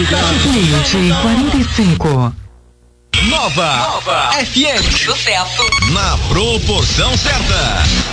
meio-dia e 45. Nova FM. Sucesso. Na proporção certa.